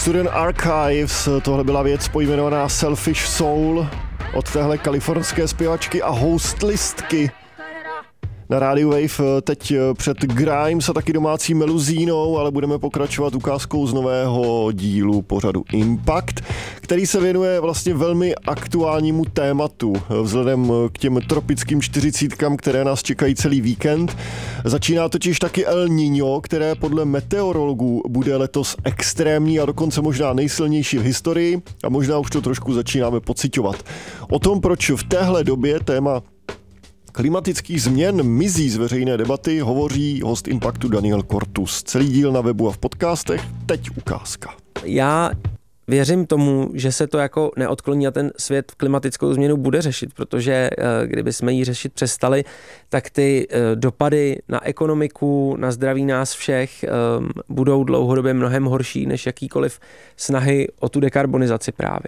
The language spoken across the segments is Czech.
Student Archives, tohle byla věc pojmenovaná Selfish Soul od téhle kalifornské zpěvačky a hostlistky na rádiu Wave. Teď před Grimes a taky domácí Meluzínou, ale budeme pokračovat ukázkou z nového dílu pořadu Impact, který se věnuje vlastně velmi aktuálnímu tématu vzhledem k těm tropickým 40, které nás čekají celý víkend. Začíná totiž taky El Niño, které podle meteorologů bude letos extrémní a dokonce možná nejsilnější v historii a možná už to trošku začínáme pociťovat. O tom, proč v téhle době téma klimatických změn mizí z veřejné debaty, hovoří host Impactu Daniel Kortus. Celý díl na webu a v podcastech, teď ukázka. Já věřím tomu, že se to jako neodkloní a ten svět klimatickou změnu bude řešit, protože kdyby jsme ji řešit přestali, tak ty dopady na ekonomiku, na zdraví nás všech budou dlouhodobě mnohem horší než jakýkoliv snahy o tu dekarbonizaci právě.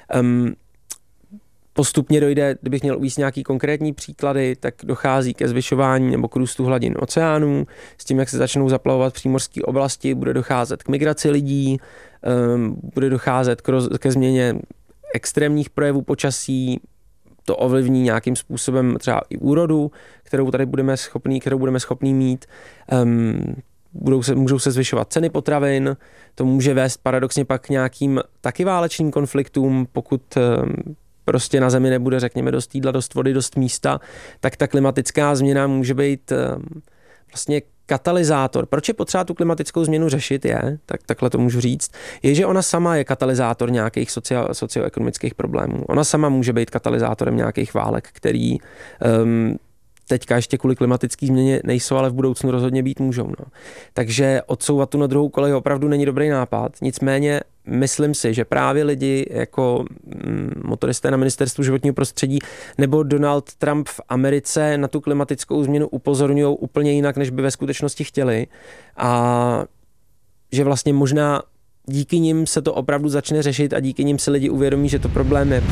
Postupně dojde, kdybych měl uvést nějaký konkrétní příklady, tak dochází ke zvyšování nebo k růstu hladin oceánů. S tím, jak se začnou zaplavovat přímořské oblasti, bude docházet k migraci lidí, bude docházet ke změně extrémních projevů počasí, to ovlivní nějakým způsobem třeba i úrodu, kterou budeme schopní mít. Můžou se zvyšovat ceny potravin, to může vést paradoxně pak k nějakým taky válečným konfliktům, pokud prostě na zemi nebude, řekněme, dost jídla, dost vody, dost místa, tak ta klimatická změna může být vlastně katalyzátor. Proč je potřeba tu klimatickou změnu řešit takhle to můžu říct, je, že ona sama je katalyzátor nějakých socioekonomických problémů. Ona sama může být katalyzátorem nějakých válek, který teďka ještě kvůli klimatické změně nejsou, ale v budoucnu rozhodně být můžou. No. Takže odsouvat tu na druhou kolej opravdu není dobrý nápad. Nicméně myslím si, že právě lidi jako motoristé na ministerstvu životního prostředí nebo Donald Trump v Americe na tu klimatickou změnu upozorňují úplně jinak, než by ve skutečnosti chtěli. A že vlastně možná díky nim se to opravdu začne řešit a díky nim si lidi uvědomí, že to problém je.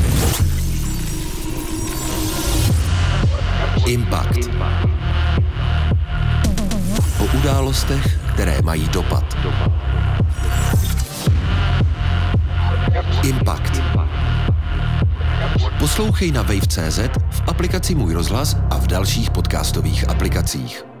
Impact. O událostech, které mají dopad. Impact. Poslouchej na wave.cz, v aplikaci Můj rozhlas a v dalších podcastových aplikacích.